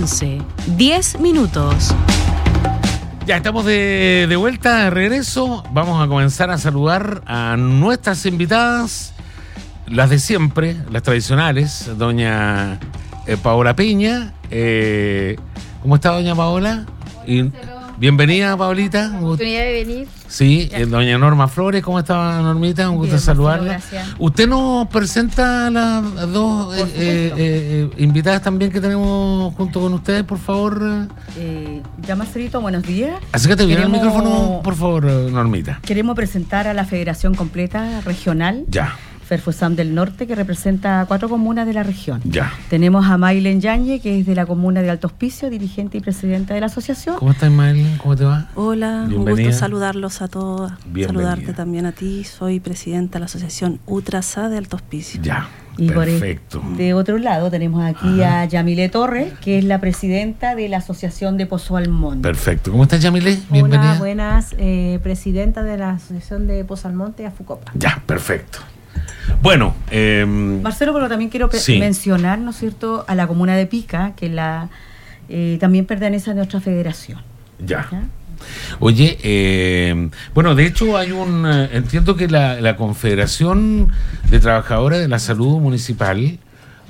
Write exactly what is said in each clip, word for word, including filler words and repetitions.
once, diez minutos. Ya estamos de, de vuelta, de regreso. Vamos a comenzar a saludar a nuestras invitadas, las de siempre, las tradicionales. Doña eh, Paola Peña. Eh, ¿Cómo está, doña Paola? Y, bienvenida, Paolita. La oportunidad de venir. Sí, eh, doña Norma Flores, ¿cómo está, Normita? Un gusto Bien, saludarla. gracias. Usted nos presenta a las dos eh, eh, eh, invitadas también que tenemos junto con ustedes, por favor. Eh, ya Marcelito, buenos días. Acércate bien al Queremos- micrófono, por favor, Normita. Queremos presentar a la Federación Completa Regional, Ya, Ferfusam del Norte, que representa a cuatro comunas de la región. ya. Tenemos a Maylen Yañe, que es de la comuna de Alto Hospicio, dirigente y presidenta de la asociación. ¿Cómo estás, Maylin? ¿Cómo te va? Hola, un Bienvenida. gusto saludarlos a todos. Bienvenida. Saludarte también a ti. Soy presidenta de la asociación Utrasa de Alto Hospicio. Ya, Y por el- perfecto. de otro lado tenemos aquí Ajá. a Yamile Torres, que es la presidenta de la Asociación de Pozo Almonte. Perfecto. ¿Cómo estás, Yamile? Bienvenida. Hola, buenas, eh, presidenta de la Asociación de Pozo Almonte, Afucopa. Ya, perfecto. Bueno, eh, Marcelo, pero también quiero pre- Sí. mencionar, ¿no es cierto?, a la comuna de Pica, que la eh, también pertenece a nuestra federación. ya. ¿Ya? Oye, eh, bueno, de hecho hay un, eh, entiendo que la, la Confederación de Trabajadores de la Salud Municipal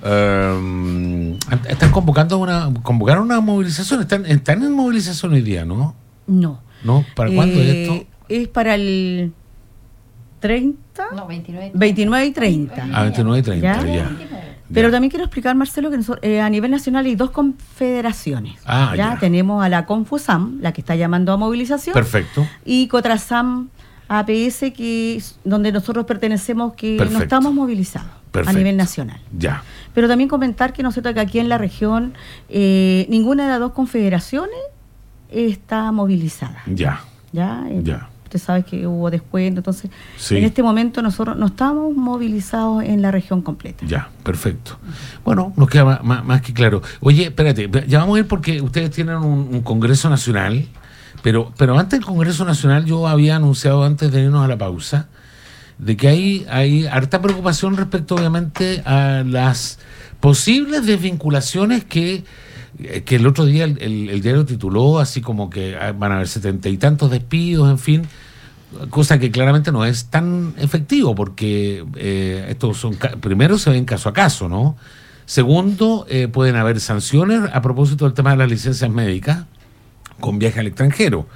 eh, están convocando una, convocaron una movilización, están, están en movilización hoy día, ¿no? No. ¿No? ¿Para cuándo es Eh, esto? Es para el treinta, No, veintinueve. veintinueve y treinta. A veintinueve y treinta, ¿Ya? ya. Pero Ya. también quiero explicar, Marcelo, que nosotros, eh, a nivel nacional hay dos confederaciones. Ah, ya. Tenemos a la Confusam, la que está llamando a movilización, Perfecto. y Cotrasam A P S, que es donde nosotros pertenecemos, que Perfecto. no estamos movilizados Perfecto. a nivel nacional. Ya. Pero también comentar que nosotros que aquí en la región eh, ninguna de las dos confederaciones está movilizada. Ya. ¿Ya? Eh, Ya. Usted sabe que hubo descuento, entonces Sí. en este momento nosotros no estamos movilizados en la región completa. Ya, perfecto. Bueno, nos queda más, más- más que claro. Oye, espérate, ya vamos a ir porque ustedes tienen un, un Congreso Nacional, pero, pero antes del Congreso Nacional yo había anunciado antes de irnos a la pausa de que hay, hay harta preocupación respecto obviamente a las posibles desvinculaciones que, eh, que el otro día el, el- el diario tituló así como que ah, van a haber setenta y tantos despidos, en fin, cosa que claramente no es tan efectivo porque eh, estos son ca- primero se ven caso a caso, ¿no? Segundo, eh, pueden haber sanciones a propósito del tema de las licencias médicas con viaje al extranjero.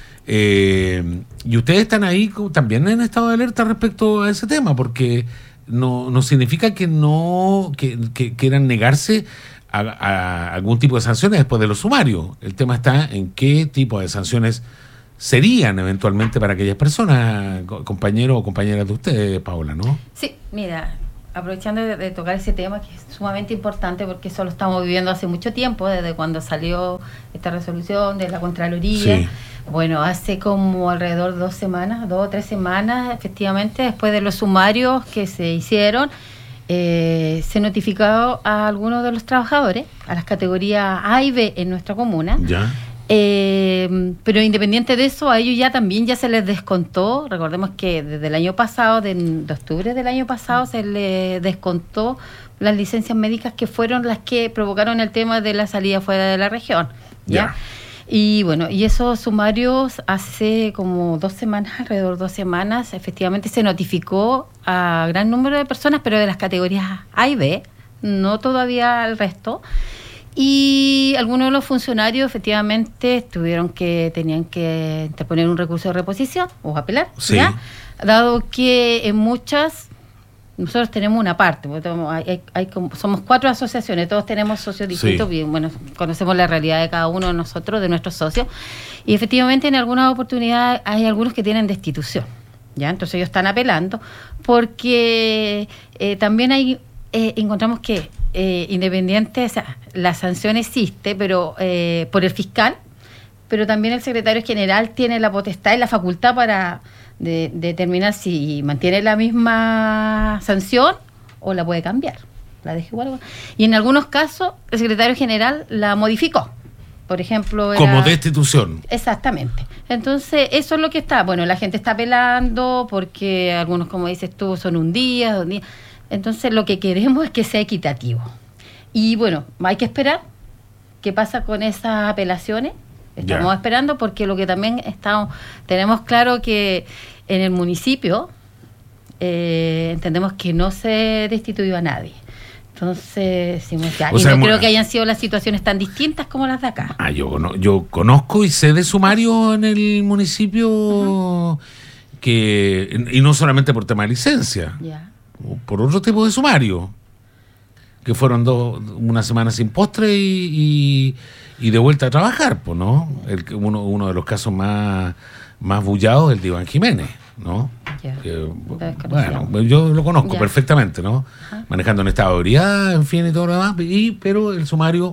Eh, y ustedes están ahí co- también en estado de alerta respecto a ese tema, porque no, no significa que no que, que quieran negarse a, a algún tipo de sanciones después de los sumarios. El tema está en qué tipo de sanciones serían eventualmente para aquellas personas, co- compañeros o compañeras de ustedes, Paola, ¿no? Sí, mira, aprovechando de, de tocar ese tema que es sumamente importante porque eso lo estamos viviendo hace mucho tiempo, desde cuando salió esta resolución de la Contraloría. Sí. Bueno, hace como alrededor de dos semanas, dos o tres semanas, efectivamente, después de los sumarios que se hicieron, eh, se notificó a algunos de los trabajadores, a las categorías A y B en nuestra comuna. Ya. Eh, pero independiente de eso, a ellos ya también ya se les descontó. Recordemos que desde el año pasado, de, de octubre del año pasado, se les descontó las licencias médicas que fueron las que provocaron el tema de la salida fuera de la región. ¿Ya? Ya. Y bueno, y esos sumarios hace como dos semanas, alrededor de dos semanas, efectivamente se notificó a gran número de personas, pero de las categorías A y B, no todavía el resto. Y algunos de los funcionarios efectivamente tuvieron que, tenían que interponer un recurso de reposición o apelar, Sí. ¿ya? Dado que en muchas, nosotros tenemos una parte, porque tenemos- hay, hay- hay como- somos cuatro asociaciones, todos tenemos socios distintos, Sí. y bueno, conocemos la realidad de cada uno de nosotros, de nuestros socios, y efectivamente en algunas oportunidades hay algunos que tienen destitución, ¿ya? Entonces ellos están apelando, porque eh, también hay, eh, encontramos que eh, independiente, o sea, la sanción existe, pero eh, por el fiscal, pero también el secretario general tiene la potestad y la facultad para de, de determinar si mantiene la misma sanción o la puede cambiar. La deja igual. Y en algunos casos el secretario general la modificó. Por ejemplo, era- Como destitución. Exactamente. Entonces, eso es lo que está. Bueno, la gente está apelando porque algunos, como dices tú, son un día, dos días. Entonces, lo que queremos es que sea equitativo. Y bueno, hay que esperar qué pasa con esas apelaciones. Estamos Ya. esperando porque lo que también estamos tenemos claro que en el municipio eh, entendemos que no se destituyó a nadie. Entonces, decimos ya, O y sea, no mu- creo que hayan sido las situaciones tan distintas como las de acá. Ah, yo, cono- yo conozco y sé de sumario en el municipio uh-huh. que, y no solamente por tema de licencia, Ya. por otro tipo de sumario, que fueron dos, una semana sin postre y, y, y de vuelta a trabajar, pues, ¿no? El, uno, uno de los casos más, más bullados es el de Iván Jiménez, ¿no? Ya. Que, Desconocía. bueno, yo lo conozco Ya. perfectamente, ¿no? Ajá. Manejando en estado de ebriedad, en fin, y todo lo demás, y, pero el sumario,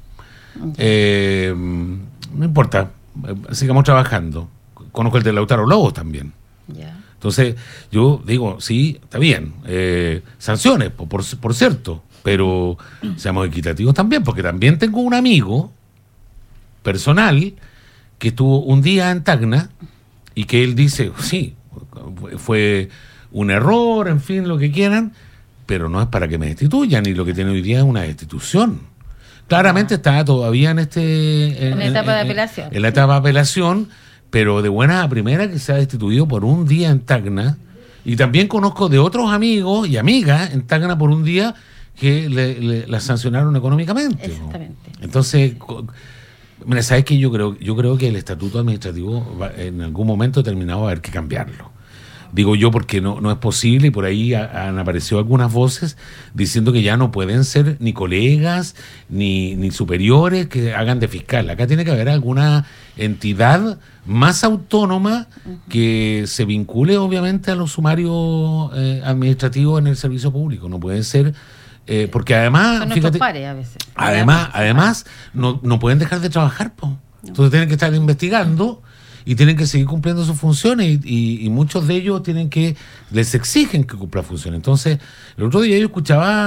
eh, no importa, eh, sigamos trabajando. Conozco el de Lautaro Lobos también. Ya. Entonces, yo digo, sí, está bien, eh, sanciones, por, por, por cierto, pero seamos equitativos también, porque también tengo un amigo personal que estuvo un día en Tacna y que él dice, sí, fue un error, en fin, lo que quieran, pero no es para que me destituyan, y lo que tiene hoy día es una destitución. Claramente está todavía en este... En la etapa de apelación. En la etapa de apelación, pero de buena a primera que se ha destituido por un día en Tacna. Y también conozco de otros amigos y amigas en Tacna por un día que le, le, la sancionaron económicamente. Exactamente. ¿No? Entonces, mira, ¿sabes qué? Yo creo, yo creo que el estatuto administrativo va, en algún momento determinado va a haber que cambiarlo. Digo yo porque no, no es posible, y por ahí ha, han aparecido algunas voces diciendo que ya no pueden ser ni colegas ni, ni superiores que hagan de fiscal. Acá tiene que haber alguna entidad más autónoma uh-huh. que se vincule obviamente a los sumarios eh, administrativos en el servicio público. No pueden ser, eh, porque además... Son fíjate, pares a veces. Además, además no, no pueden dejar de trabajar, po. Entonces tienen que estar investigando y tienen que seguir cumpliendo sus funciones, y, y, y muchos de ellos tienen que, les exigen que cumplan funciones. Entonces, el otro día yo escuchaba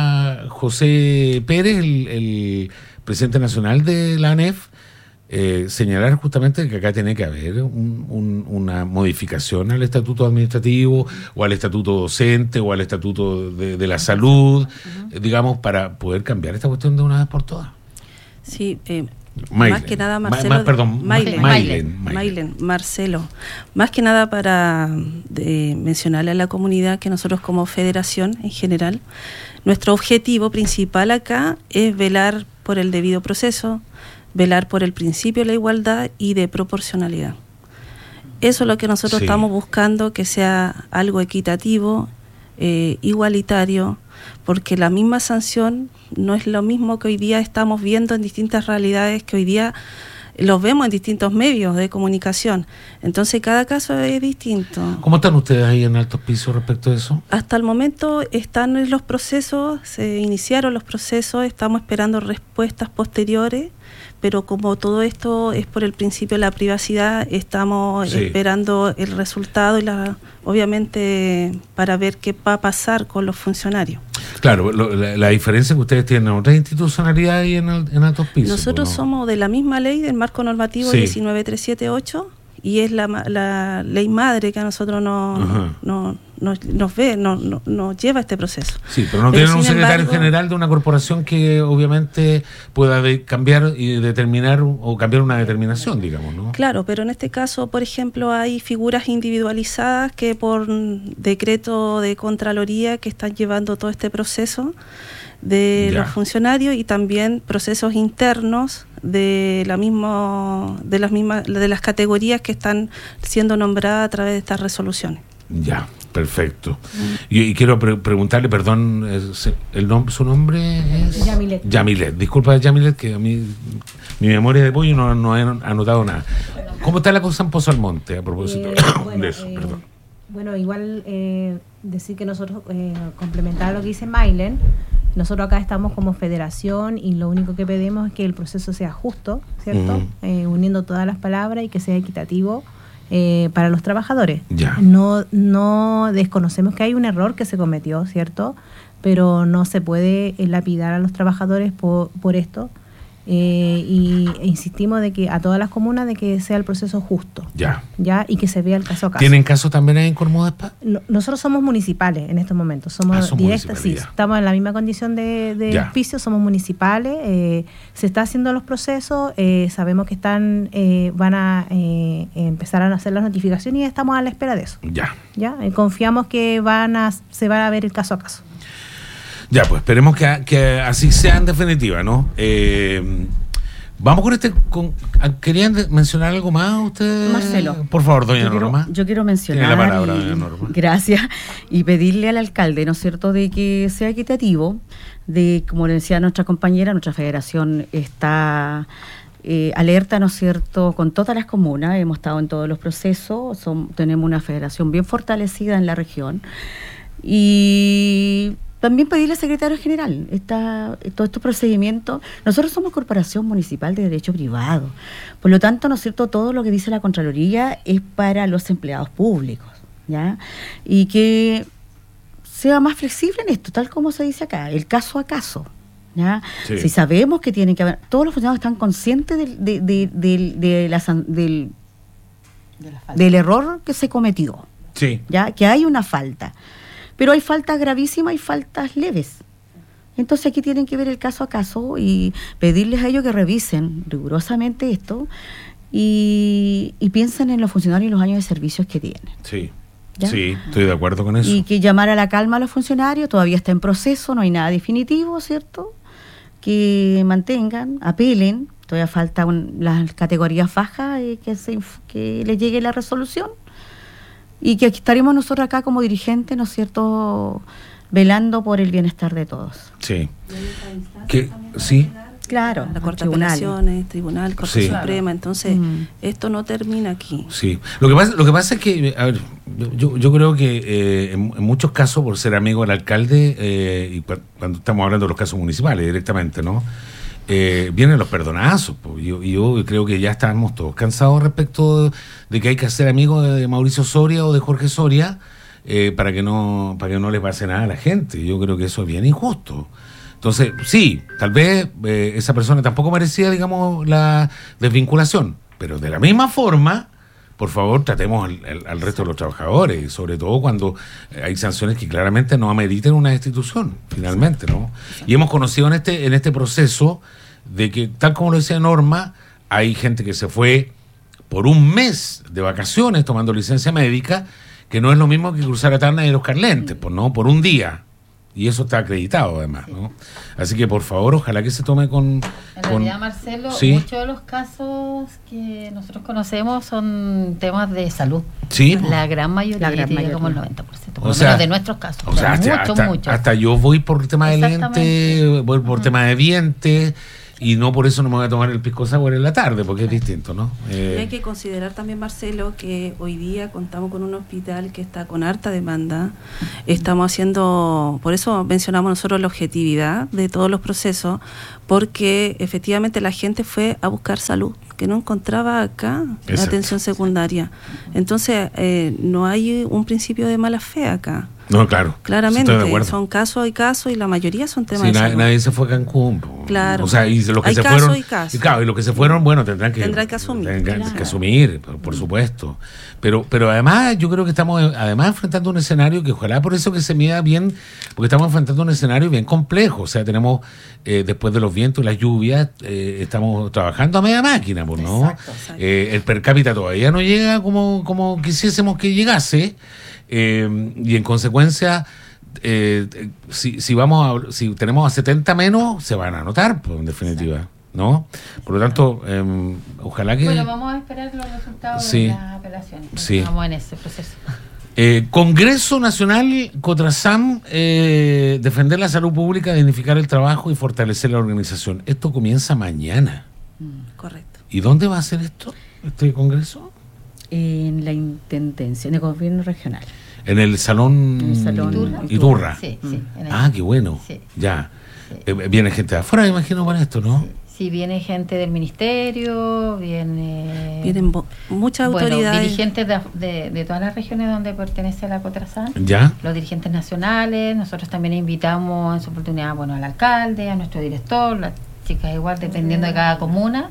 a José Pérez, el, el presidente nacional de la A N E F, eh, señalar justamente que acá tiene que haber un, un, una modificación al estatuto administrativo, o al estatuto docente, o al estatuto de, de la salud, uh-huh. eh, digamos, para poder cambiar esta cuestión de una vez por todas. Sí, eh, Mailen. Más que nada, Marcelo. Ma, perdón, Mailen. Mailen. Mailen, Marcelo. Más que nada para de, mencionarle a la comunidad que nosotros como federación en general, nuestro objetivo principal acá es velar por el debido proceso, velar por el principio de la igualdad y de proporcionalidad. Eso es lo que nosotros sí. estamos buscando, que sea algo equitativo, eh, igualitario, porque la misma sanción no es lo mismo que hoy día estamos viendo en distintas realidades, que hoy día los vemos en distintos medios de comunicación. Entonces cada caso es distinto. ¿Cómo están ustedes ahí en Altos Pisos respecto a eso? Hasta el momento están en los procesos, se iniciaron los procesos, estamos esperando respuestas posteriores, pero como todo esto es por el principio de la privacidad, estamos sí. esperando el resultado y la, obviamente para ver qué va a pasar con los funcionarios. Claro, lo, la, la diferencia es que ustedes tienen otra institucionalidad ahí en, el, en Altos Pisos. Nosotros ¿no? somos de la misma ley, del marco normativo sí. diecinueve mil trescientos setenta y ocho, y es la, la ley madre que a nosotros nos, no, nos, nos ve, nos, nos, nos lleva a este proceso. Sí, pero no pero tienen un secretario embargo, general de una corporación que obviamente pueda de cambiar y determinar o cambiar una determinación, digamos, ¿no? Claro, pero en este caso, por ejemplo, hay figuras individualizadas que por decreto de Contraloría que están llevando todo este proceso de ya. los funcionarios, y también procesos internos de la misma, de las mismas, de las categorías que están siendo nombradas a través de estas resoluciones. Ya, perfecto. Y, y quiero pre- preguntarle, perdón, el nom- su nombre es Yamilet. Yamilet. Disculpa, Yamilet, que a mí mi memoria de pollo no, no he anotado nada. ¿Cómo está la cosa en Pozo Almonte a propósito eh, bueno, de eso? Eh, perdón. Bueno, igual eh, decir que nosotros, eh, complementar lo que dice Mailen, nosotros acá estamos como federación y lo único que pedimos es que el proceso sea justo, ¿cierto? Uh-huh. Eh, uniendo todas las palabras, y que sea equitativo eh, para los trabajadores. Ya. No, no desconocemos que hay un error que se cometió, ¿cierto? Pero no se puede lapidar a los trabajadores por, por esto. Eh, y e insistimos de que a todas las comunas de que sea el proceso justo. Ya. Ya, y que se vea el caso a caso. ¿Tienen casos también ahí en Cormudespa? No, nosotros somos municipales en estos momentos, somos Ah, son directas, sí, municipales, ya. estamos en la misma condición de, de Ya. auspicio, somos municipales, eh, se está haciendo los procesos, eh, sabemos que están, eh, van a eh, empezar a hacer las notificaciones y estamos a la espera de eso. Ya. Ya, eh, confiamos que van a, se va a ver el caso a caso. Ya, pues esperemos que, que así sea en definitiva, ¿no? Eh, vamos con este... Con, ¿Querían de- mencionar algo más ustedes? Marcelo. Por favor, doña Yo quiero, Norma. yo quiero mencionar, Tiene la palabra, y- doña Norma. gracias, y pedirle al alcalde, ¿no es cierto?, de que sea equitativo, de, como le decía nuestra compañera, nuestra federación está eh, alerta, ¿no es cierto?, con todas las comunas, hemos estado en todos los procesos, son, tenemos una federación bien fortalecida en la región, y también pedirle al secretario general esta, todos estos procedimientos. Nosotros somos corporación municipal de derecho privado, por lo tanto, ¿no es cierto?, todo lo que dice la Contraloría es para los empleados públicos, ¿ya? Y que sea más flexible en esto, tal como se dice acá, el caso a caso, ¿ya? Sí. Si sabemos que tienen que haber, todos los funcionarios están conscientes del, de, de, de, de la san- del, del error que se cometió, Sí. ¿ya? Que hay una falta. Pero hay faltas gravísimas y faltas leves. Entonces aquí tienen que ver el caso a caso y pedirles a ellos que revisen rigurosamente esto y, y piensen en los funcionarios y los años de servicios que tienen. Sí. ¿Ya? Sí, estoy de acuerdo con eso. Y que llamar a la calma a los funcionarios, todavía está en proceso, no hay nada definitivo, ¿cierto? Que mantengan, apelen, todavía falta un- las categorías bajas eh, que, se, inf- que les llegue la resolución. Y que aquí estaremos nosotros acá como dirigentes, ¿no es cierto?, velando por el bienestar de todos. Sí. Que, sí. Claro, La Corte de tribunales. Apelaciones, Tribunal, Corte Sí. Suprema, entonces Mm. esto no termina aquí. Sí, lo que pasa, lo que pasa es que, a ver, yo, yo creo que eh, en, en muchos casos, por ser amigo del alcalde, eh, y cu- cuando estamos hablando de los casos municipales directamente, ¿no? Eh, vienen los perdonazos, po. Yo, y yo creo que ya estamos todos cansados respecto de, de que hay que ser amigos de Mauricio Soria o de Jorge Soria eh, para que no para que no le pase nada a la gente. Yo creo que eso es bien injusto. Entonces, sí, tal vez eh, esa persona tampoco merecía, digamos, la desvinculación, pero de la misma forma, por favor, tratemos al, al- al resto de los trabajadores, sobre todo cuando eh, hay sanciones que claramente no ameriten una destitución, finalmente, ¿no? Y hemos conocido en este en este proceso de que, tal como lo decía Norma, hay gente que se fue por un mes de vacaciones tomando licencia médica, que no es lo mismo que cruzar a Tacna y los Carlentes, pues, ¿no? Por un día. Y eso está acreditado, además, ¿no? Así que, por favor, ojalá que se tome con... En con- realidad, Marcelo, Sí. muchos de los casos que nosotros conocemos son temas de salud. Sí, pues. La gran mayoría, La gran diría mayoría. como el noventa por ciento, por O lo sea, menos de nuestros casos. O sea, hasta, mucho, hasta, mucho. hasta yo voy por tema de lente, Exactamente. voy por tema de dientes, y no por eso no me voy a tomar el pisco sour en la tarde, porque es distinto, ¿no? Eh, Y hay que considerar también, Marcelo, que hoy día contamos con un hospital que está con harta demanda. Estamos haciendo, por eso mencionamos nosotros la objetividad de todos los procesos, porque efectivamente la gente fue a buscar salud, que no encontraba acá la Exacto. atención secundaria. Entonces, eh, no hay un principio de mala fe acá. no, claro. Claramente, estoy de acuerdo. son casos y casos y la mayoría son temas Sí, de na- salud. nadie se fue a Cancún. po. Claro. O sea, y los que Hay se casos fueron. y casos. claro, y los que se fueron, bueno, tendrán que. Tendrán que asumir. tendrán que Claro. asumir, por, por supuesto. Pero, pero además, yo creo que estamos eh, además enfrentando un escenario que ojalá por eso que se mida bien, porque estamos enfrentando un escenario bien complejo. O sea, tenemos, eh, después de los vientos y las lluvias, eh, estamos trabajando a media máquina, pues, ¿no? Exacto, exacto. Eh, el per cápita todavía no llega como, como quisiésemos que llegase, eh, y en consecuencia. Eh, eh, si, si vamos a, si tenemos a setenta menos, se van a notar, pues, en definitiva, ¿no? Por lo tanto, eh, ojalá que... Bueno, vamos a esperar los resultados Sí. de las apelaciones. Sí. Vamos en ese proceso. Eh, Congreso Nacional Cotrasam, eh, defender la salud pública, dignificar el trabajo y fortalecer la organización. Esto comienza mañana. Correcto. ¿Y dónde va a ser esto, este congreso? En la Intendencia, en el gobierno regional. En el Salón En el Salón Iturra. Iturra. Sí, sí. en el- Ah, qué bueno. Sí. Ya. Sí. Eh, viene gente de afuera, me imagino, para esto, ¿no? Sí, viene gente del ministerio, viene... Vienen bo- muchas bueno, autoridades. dirigentes de, de, de todas las regiones donde pertenece la Cotrasan, ¿Ya? los dirigentes nacionales. Nosotros también invitamos en su oportunidad, bueno, al alcalde, a nuestro director, la chicas, igual dependiendo de cada comuna.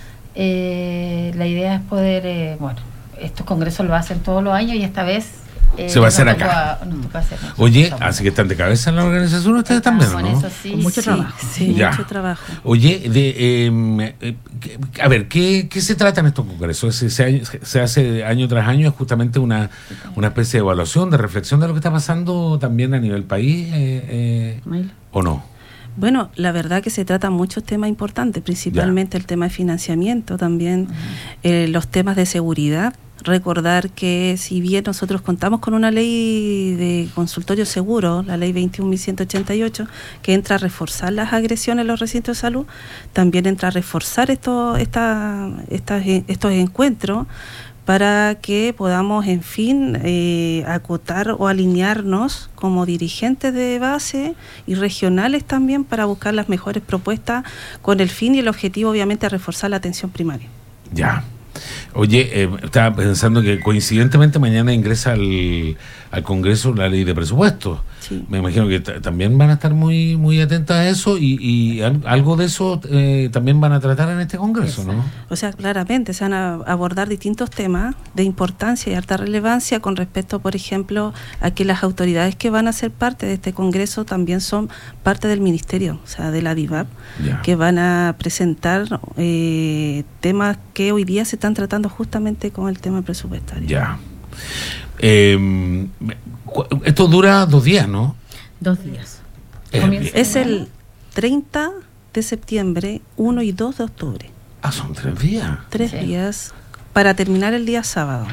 Eh, la idea es poder, eh, bueno, estos congresos lo hacen todos los años y esta vez eh, se va a hacer nos acá. tocó a- nos tocó hacer nosotros. Oye, Somos- así que están de cabeza en la organización ustedes también, Con ¿no? eso sí, Con mucho sí. trabajo. Sí, Ya. mucho trabajo. Oye, de, eh, eh, que- a ver, ¿qué, ¿qué se trata en estos congresos? Se, se, se hace año tras año, es justamente una, una especie de evaluación, de reflexión de lo que está pasando también a nivel país, eh, eh, Mayla. ¿o no? Bueno, la verdad que se tratan muchos temas importantes, principalmente el tema de financiamiento, también eh, los temas de seguridad. Recordar que si bien nosotros contamos con una ley de consultorio seguro, la ley veintiún mil ciento ochenta y ocho, que entra a reforzar las agresiones en los recintos de salud, también entra a reforzar estos, esta, estas, estos encuentros para que podamos, en fin, eh, acotar o alinearnos como dirigentes de base y regionales también para buscar las mejores propuestas con el fin y el objetivo, obviamente, de reforzar la atención primaria. Ya. Oye, eh, estaba pensando que coincidentemente mañana ingresa al, al Congreso la ley de presupuestos. Sí. Me imagino que t- también van a estar muy muy atentas a eso y, y al- algo de eso eh, también van a tratar en este Congreso, ¿no? O sea, claramente se van a abordar distintos temas de importancia y alta relevancia con respecto, por ejemplo, a que las autoridades que van a ser parte de este Congreso también son parte del Ministerio, o sea, de la DIVAP, Ya. que van a presentar eh, temas que hoy día se están tratando justamente con el tema presupuestario. Ya. Eh, cu- esto dura dos días, ¿no? Dos días. Eh, Comienza Es mañana. el treinta de septiembre, uno y dos de octubre. Ah, son tres días. Tres Sí. días para terminar el día sábado.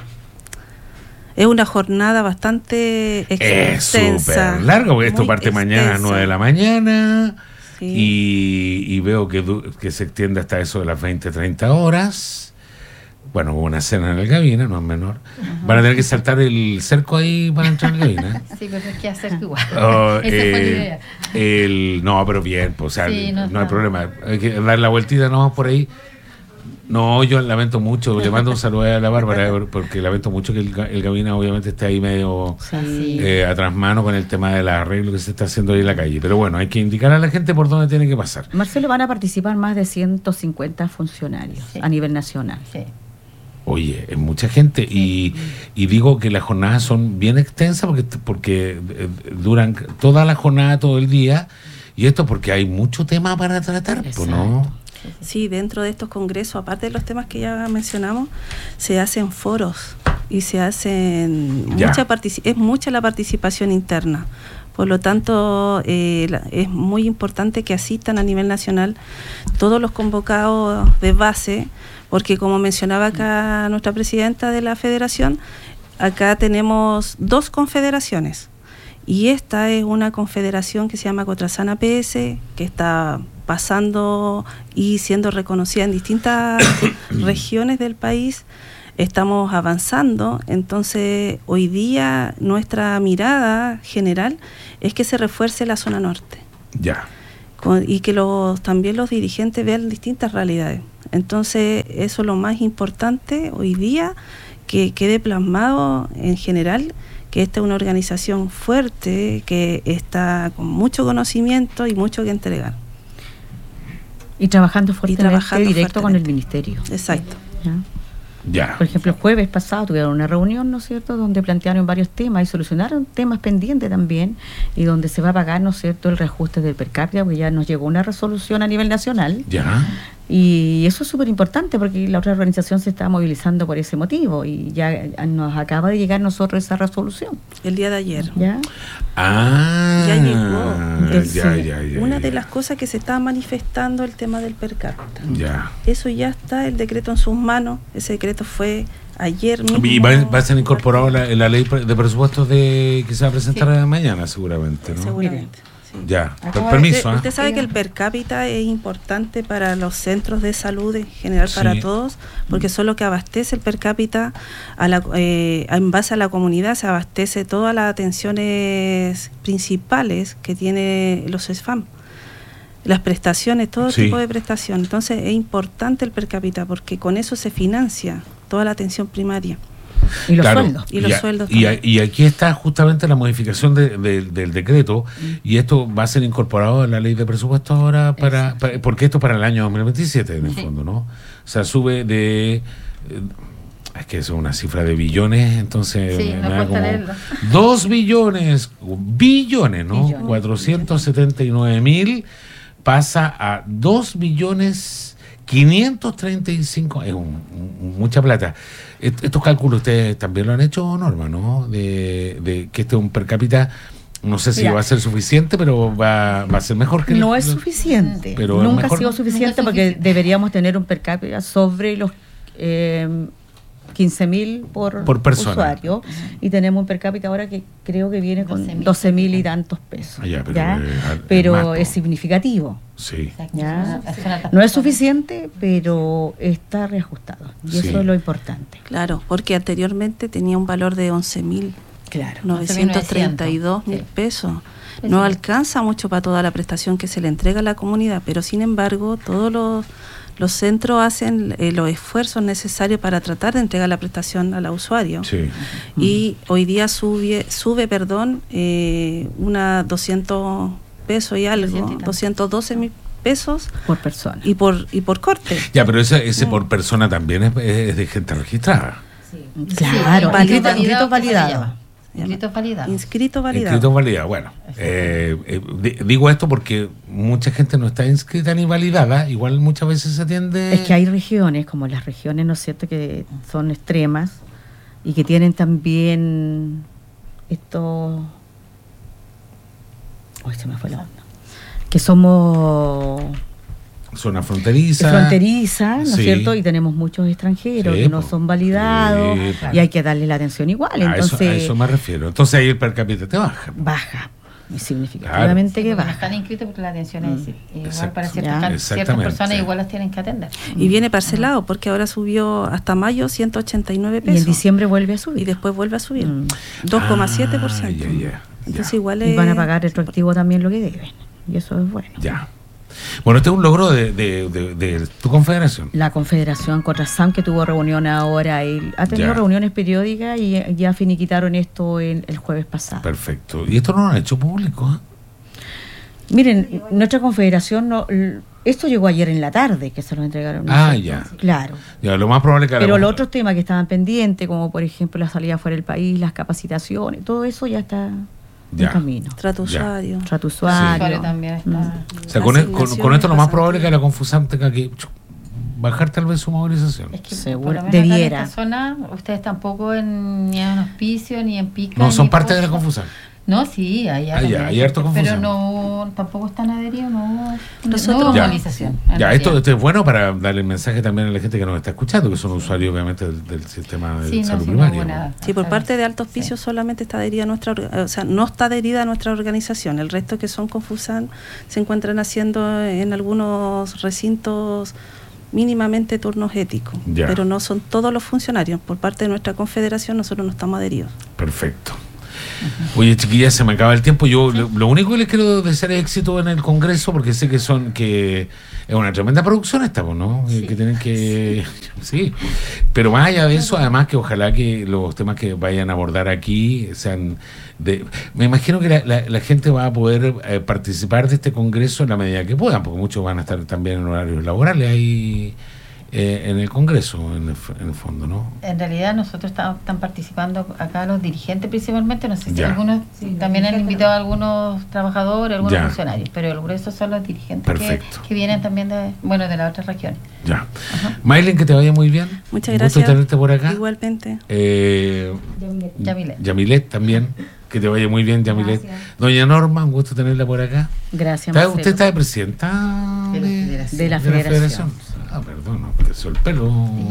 Es una jornada bastante Es extensa. súper largo, porque esto muy parte mañana a extensa. nueve de la mañana Sí. y, y veo que, du- que se extiende hasta eso de las veinte, treinta horas. Bueno, hubo una cena en la cabina, no es menor. Van a tener que saltar el cerco ahí para entrar en la cabina. Sí, pero es que hacer igual. Oh, Esa fue la eh, idea. el, no, pero bien, pues, o sea, Sí, no, no hay está- problema. Hay que dar la vueltita nomás por ahí. No, yo lamento mucho, le mando un saludo a la Bárbara, eh, porque lamento mucho que el, ga- el Gabina obviamente esté ahí medio Sí. eh, atrás mano con el tema del arreglo que se está haciendo ahí en la calle. Pero bueno, hay que indicar a la gente por dónde tiene que pasar. Marcelo, van a participar más de ciento cincuenta funcionarios Sí. a nivel nacional. Sí. Oye, es mucha gente y, y digo que las jornadas son bien extensas porque, porque eh, duran toda la jornada, todo el día, y esto porque hay mucho tema para tratar, pues, ¿no? Sí, dentro de estos congresos, aparte de los temas que ya mencionamos, se hacen foros y se hacen Ya. mucha partici- es mucha la participación interna. Por lo tanto, eh, la- es muy importante que asistan a nivel nacional todos los convocados de base, porque como mencionaba acá nuestra presidenta de la federación, acá tenemos dos confederaciones. Y esta es una confederación que se llama Cotrasana P S, que está pasando y siendo reconocida en distintas regiones del país. Estamos avanzando, entonces hoy día nuestra mirada general es que se refuerce la zona norte Ya. con- y que los, también los dirigentes vean distintas realidades. Entonces eso es lo más importante hoy día, que quede plasmado en general que esta es una organización fuerte, que está con mucho conocimiento y mucho que entregar. Y trabajando fuertemente trabajando directo con el fuertemente. ministerio. Exacto. ¿Ya? Ya. Por ejemplo, el jueves pasado tuvieron una reunión, ¿no es cierto?, donde plantearon varios temas y solucionaron temas pendientes también, y donde se va a pagar, ¿no es cierto?, el reajuste del per cápita, porque ya nos llegó una resolución a nivel nacional. Ya. Y eso es súper importante porque la otra organización se está movilizando por ese motivo y ya nos acaba de llegar a nosotros esa resolución. El día de ayer. ¿Ya? Ah. Ya llegó. Entonces, ya, ya, ya, Una ya. de las cosas que se está manifestando el tema del per cápita. Ya. Eso ya está, el decreto en sus manos. Ese decreto fue ayer mismo. Y va, va a ser incorporado en la, en la ley de presupuestos de que se va a presentar Sí. mañana, seguramente, ¿no? Seguramente. sí. Ya. Acaba Per- de- permiso, Usted, ¿ah? usted sabe que el per cápita es importante para los centros de salud en general, para Sí. todos, porque son lo que abastece el per cápita a la, eh, en base a la comunidad, se abastece todas las atenciones principales que tiene los S F A M, las prestaciones, todo Sí. tipo de prestación. Entonces es importante el per cápita porque con eso se financia toda la atención primaria. Y los Claro, sueldos. Y los a- sueldos y, a- también. y aquí está justamente la modificación de- de- del decreto, y esto va a ser incorporado en la ley de presupuesto ahora, para, para- porque esto es para el año dos mil veintisiete, en el Sí. fondo, ¿no? O sea, sube de... eh, es que es una cifra de billones, entonces Sí, no cuesta leerlo. dos billones, billones, ¿no? Billones. cuatrocientos setenta y nueve mil pasa a dos billones quinientos treinta y cinco, es un- un- mucha plata. Est- Estos cálculos ustedes también lo han hecho, Norma, ¿no? De, de que este es un per cápita, no sé si Mira. va a ser suficiente, pero va, va a ser mejor que el- No es suficiente. Pero Nunca mejor- ha sido suficiente Nunca es porque suficiente. deberíamos tener un per cápita sobre los eh, quince mil por, Por persona. usuario, y tenemos un per cápita ahora que creo que viene con doce mil. doce mil y tantos pesos. Ah, ya, pero, ¿ya? eh, al- Pero más, po. es significativo. Sí. Exacto. ¿ya? Es una tasa. No es suficiente, pero está reajustado. Y Sí. eso es lo importante. Claro, porque anteriormente tenía un valor de once mil Claro. novecientos treinta y dos mil Sí. pesos. Sí. No alcanza mucho para toda la prestación que se le entrega a la comunidad, pero sin embargo todos los, los centros hacen eh, los esfuerzos necesarios para tratar de entregar la prestación a la usuario. Sí. Y hoy día sube, sube perdón, eh, una doscientos pesos y algo, doscientos y tanto. doscientos doce mil pesos Por persona. y por, y por corte. Ya, pero ese, ese por persona también es, es de gente registrada. Claro, Sí, inscrito, validado, inscrito que se le validado. llama. Inscrito validado. Inscrito validado. Inscrito validado. Bueno, eh, eh, di- digo esto porque mucha gente no está inscrita ni validada. Igual muchas veces se atiende. Es que hay regiones, como las regiones, ¿no es cierto?, que son extremas y que tienen también estos... Uy, se me fue la onda. Que somos Zona fronteriza. fronterizas, ¿no es Sí. cierto? Y tenemos muchos extranjeros Sí, que no po. son validados, Sí, claro. y hay que darle la atención igual. A eso, Entonces, a eso me refiero. Entonces ahí el per cápita te baja. baja, y significativamente Sí, que porque no baja. están inscritos porque la atención es decir, igual Exacto. para ciertas, Ya. can- ciertas Exactamente. personas igual las tienen que atender. Y viene parcelado porque ahora subió hasta mayo ciento ochenta y nueve Y pesos. en diciembre vuelve a Y subir. después vuelve a subir. Mm. dos coma siete por ciento. Ah, ya, ya, Entonces ya. igual Y es... van a pagar retroactivo también lo que deben. Y eso es bueno. Ya. Bueno, este es un logro de, de, de, de tu confederación. La Confederación Cotrazam, que tuvo reunión ahora, él ha tenido Ya. reuniones periódicas y ya finiquitaron esto el, el jueves pasado. Perfecto. Y esto no lo han hecho público, ¿eh? Miren, nuestra confederación, no, l- esto llegó ayer en la tarde, que se lo entregaron. Ah, nosotros. ya. Claro. Ya, lo más probable es que a la Pero mujer- los otros temas que estaban pendientes, como por ejemplo la salida fuera del país, las capacitaciones, todo eso ya está Ya. en camino. Trato Ya. usuario. Trato El usuario. usuario también está. Mm. O sea, con, e- con- con esto lo más Asignaciones, probable es que la Confusam tenga que chu, bajar tal vez su movilización. Es que Seguro, por lo menos acá en debiera. esta zona, ustedes tampoco en, ni en hospicio, ni en pica. No, son ni parte de la cosa. Confusam. No, sí, hay, Ah, ya, hay harto pero confusión. no, tampoco están adheridos, no, Nosotros- no hubo Ya. movilización. en Ya, esto, realidad. esto es bueno para darle el mensaje también a la gente que nos está escuchando, que son usuarios obviamente del, del sistema de Sí, no, salud sí, no primaria. hubo ¿no? nada. Sí, por Hasta parte ahora. de Alto Hospicio Sí. solamente está adherida a nuestra, orga- o sea, no está adherida a nuestra organización. El resto que son Confusan se encuentran haciendo en algunos recintos mínimamente turnos éticos, Ya. pero no son todos los funcionarios. Por parte de nuestra confederación nosotros no estamos adheridos. Perfecto. Oye, chiquillas, se me acaba el tiempo. Yo lo, lo único que les quiero desear es éxito en el Congreso, porque sé que son que es una tremenda producción esta, pues, ¿no? Eh, Que tienen que sí. Pero más allá de eso, además que ojalá que los temas que vayan a abordar aquí sean de. Me imagino que la, la- la gente va a poder eh, participar de este Congreso en la medida que puedan, porque muchos van a estar también en horarios laborales ahí eh, en el Congreso, en el, f- en el fondo, ¿no? En realidad nosotros estamos, están participando acá los dirigentes principalmente, no sé si Ya. algunos Sí, los también han dirigentes invitado a algunos trabajadores, algunos Ya. funcionarios, pero el grueso son los dirigentes que, Perfecto. que vienen también de, bueno, de las otras regiones. Ya. Maylin, que te vaya muy bien. Muchas Un gracias. gusto tenerte por acá. Igualmente. Eh, Yamilet. Yamilet también, que te vaya muy bien, Yamilet. Doña Norma, un gusto tenerla por acá. Gracias, ¿Está- Marcelo. ¿Usted está de presidenta De la de, federación. De la federación. Ah, perdón, no, porque soy el pelo.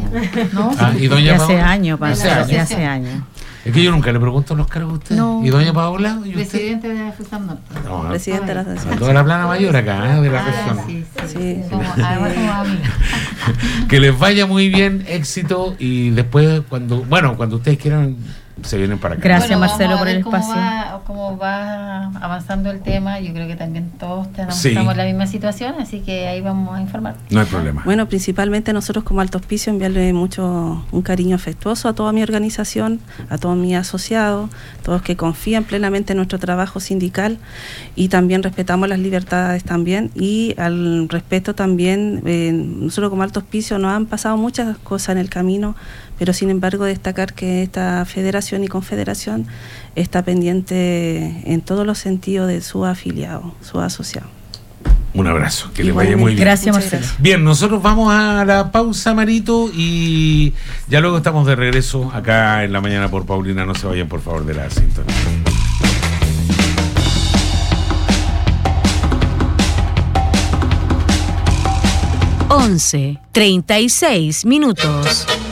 ¿No? Ah, y De doña hace Paola. años, De la Marcelo, de hace asociación. años. Es que yo nunca le pregunto los cargos a usted. No. ¿Y doña Paola? ¿Y usted? Presidente de FUSAM Norte. No, no, Presidente de la Ah, asociación. toda la plana mayor acá, ¿eh? De la Ah, región. sí, sí, Sí. Somos- además somos amigos. Que les vaya muy bien, éxito, y después cuando, bueno, cuando ustedes quieran, se vienen para acá. Gracias, Bueno, vamos Marcelo, a por ver el cómo espacio. va- cómo va avanzando el tema. Yo creo que también todos tenemos, Sí. estamos en la misma situación, así que ahí vamos a informar. No hay problema. Bueno, principalmente nosotros como Alto Hospicio enviarle mucho un cariño afectuoso a toda mi organización, a todos mis asociados, todos que confían plenamente en nuestro trabajo sindical y también respetamos las libertades también, y al respeto también, eh, nosotros como Alto Hospicio nos han pasado muchas cosas en el camino, pero sin embargo destacar que esta federación y confederación está pendiente en todos los sentidos de su afiliado, su asociado. Un abrazo, que le vaya muy bien. Gracias, Muchas Marcelo. gracias. Bien, nosotros vamos a la pausa, Marito, y ya luego estamos de regreso acá en la mañana por Paulina. No se vayan, por favor, de la sintonía. once, treinta y seis minutos.